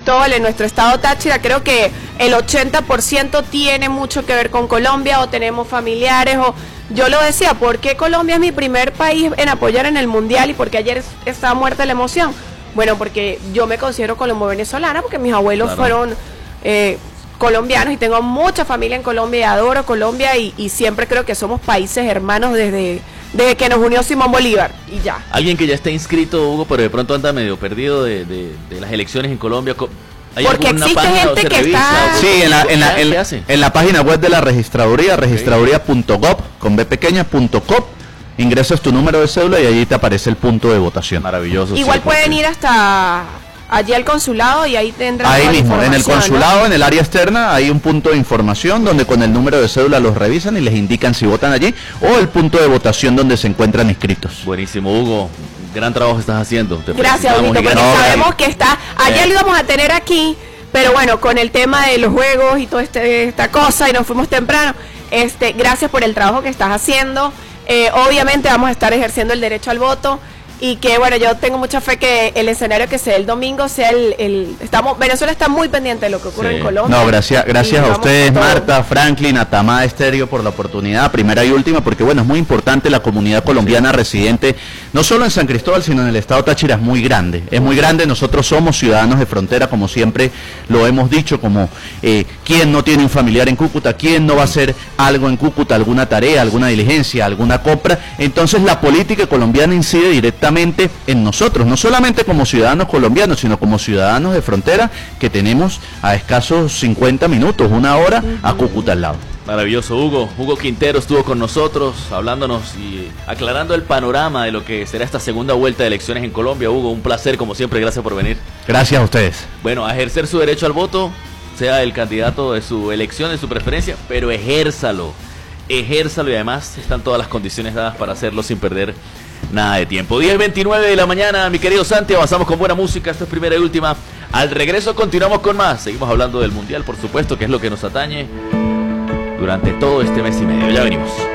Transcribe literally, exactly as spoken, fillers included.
Cristóbal, en nuestro estado Táchira, creo que el ochenta por ciento tiene mucho que ver con Colombia, o tenemos familiares, o yo lo decía, ¿por qué Colombia es mi primer país en apoyar en el Mundial y porque ayer estaba muerta la emoción? Bueno, porque yo me considero colombo-venezolana, porque mis abuelos claro. fueron eh, colombianos y tengo mucha familia en Colombia y adoro Colombia y, y siempre creo que somos países hermanos desde... desde que nos unió Simón Bolívar y ya. Alguien que ya está inscrito, Hugo, pero de pronto anda medio perdido de, de, de las elecciones en Colombia. ¿Hay Porque existe gente que revisa, está... Sí, en la, en, la, en, en la página web de la registraduría, okay. registraduría punto gov, con b pequeña punto com, ingresas tu número de cédula y allí te aparece el punto de votación. Maravilloso. Igual sí, pueden porque... ir hasta... allí al consulado y ahí tendrán ahí mismo, en el consulado, ¿no? En el área externa hay un punto de información donde con el número de cédula los revisan y les indican si votan allí, o el punto de votación donde se encuentran inscritos. Buenísimo, Hugo, gran trabajo estás haciendo. Te Gracias, Audito, porque no, sabemos que está, ayer eh. lo íbamos a tener aquí, pero bueno, con el tema de los juegos y toda este, esta cosa, y nos fuimos temprano, este, gracias por el trabajo que estás haciendo, eh, obviamente vamos a estar ejerciendo el derecho al voto, y que bueno, yo tengo mucha fe que el escenario que sea el domingo sea el, el estamos Venezuela está muy pendiente de lo que ocurre sí. en Colombia. No, gracias, gracias a ustedes, Marta, Franklin, a Tamá Estéreo por la oportunidad, primera y última, porque bueno, es muy importante la comunidad colombiana sí. residente, no solo en San Cristóbal, sino en el estado Táchira, es muy grande, es muy grande, nosotros somos ciudadanos de frontera, como siempre lo hemos dicho, como eh, quién no tiene un familiar en Cúcuta, quién no va a hacer algo en Cúcuta, alguna tarea, alguna diligencia, alguna compra, entonces la política colombiana incide directamente en nosotros, no solamente como ciudadanos colombianos, sino como ciudadanos de frontera que tenemos a escasos cincuenta minutos, una hora a Cúcuta al lado. Maravilloso, Hugo. Hugo Quintero estuvo con nosotros hablándonos y aclarando el panorama de lo que será esta segunda vuelta de elecciones en Colombia. Hugo, un placer como siempre, gracias por venir. Gracias a ustedes. Bueno, a ejercer su derecho al voto, sea el candidato de su elección, de su preferencia, pero ejérzalo, ejérzalo y además están todas las condiciones dadas para hacerlo sin perder nada de tiempo. Diez veintinueve de la mañana, mi querido Santi, avanzamos con buena música, esto es primera y última. Al regreso continuamos con más, seguimos hablando del Mundial, por supuesto, que es lo que nos atañe durante todo este mes y medio. Ya venimos.